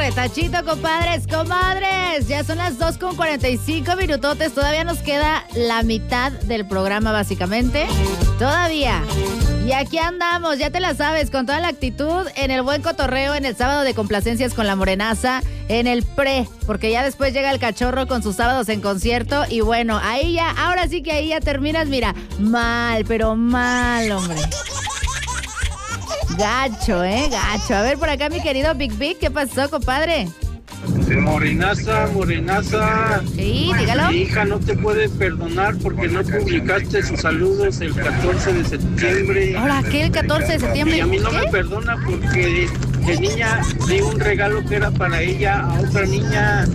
retachito, compadres, comadres. Ya son las 2:45 minutotes. Todavía nos queda la mitad del programa, básicamente. Todavía. Y aquí andamos, ya te la sabes, con toda la actitud, en el buen cotorreo, en el sábado de complacencias con la morenaza, en el porque ya después llega el cachorro con sus sábados en concierto. Y bueno, ahí ya, ahora sí que ahí ya terminas, mira, mal, pero mal, hombre. Gacho, gacho. A ver, por acá mi querido Big Big, ¿qué pasó, compadre? Morenaza. Sí, dígalo. Mi hija no te puede perdonar porque no publicaste sus saludos el 14 de septiembre. Ahora, ¿qué el 14 de septiembre? Y a mí no me perdona porque de niña di un regalo que era para ella a otra niña.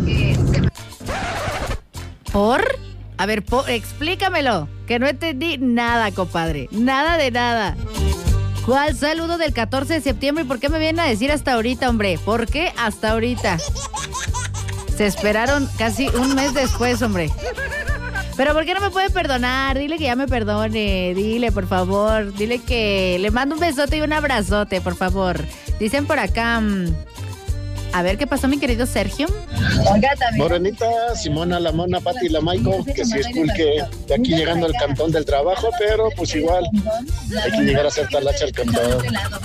¿Por? A ver, explícamelo, que no entendí nada, compadre. Nada de nada. ¿Cuál saludo del 14 de septiembre? ¿Y por qué me vienen a decir hasta ahorita, hombre? ¿Por qué hasta ahorita? Se esperaron casi un mes después, hombre. Pero ¿por qué no me puede perdonar? Dile que ya me perdone. Dile, por favor. Dile que le mando un besote y un abrazote, por favor. Dicen por acá... A ver, ¿qué pasó, mi querido Sergio? Morenita, Simona, la Mona, Pati, la Maiko, que sí es cool que de aquí llegando al cantón del trabajo, pero pues igual hay que llegar a hacer talacha al cantón.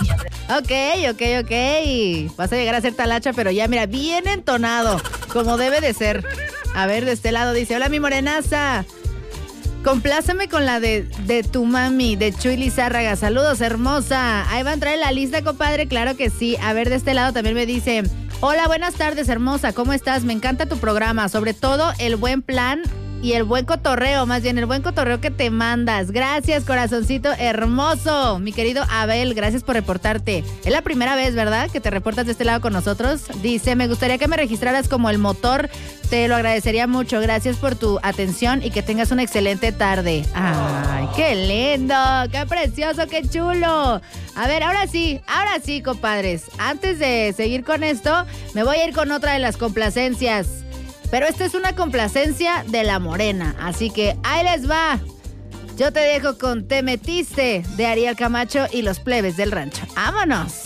Ok. Vas a llegar a ser talacha, pero ya, mira, bien entonado, como debe de ser. A ver, de este lado dice, hola, mi morenaza. Compláceme con la de tu mami, de Chuy Lizárraga. Saludos, hermosa. Ahí va a entrar en la lista, compadre, claro que sí. A ver, de este lado también me dice... Hola, buenas tardes, hermosa, ¿cómo estás? Me encanta tu programa, sobre todo el buen plan y el buen cotorreo, más bien el buen cotorreo que te mandas. Gracias, corazoncito hermoso. Mi querido Abel, gracias por reportarte. Es la primera vez, ¿verdad?, que te reportas de este lado con nosotros. Dice, me gustaría que me registraras como el motor. Te lo agradecería mucho. Gracias por tu atención y que tengas una excelente tarde. Ay, qué lindo, qué precioso, qué chulo. A ver, ahora sí, compadres. Antes de seguir con esto, me voy a ir con otra de las complacencias. Pero esta es una complacencia de la morena, así que ahí les va. Yo te dejo con Te Metiste, de Ariel Camacho y los Plebes del Rancho. ¡Vámonos!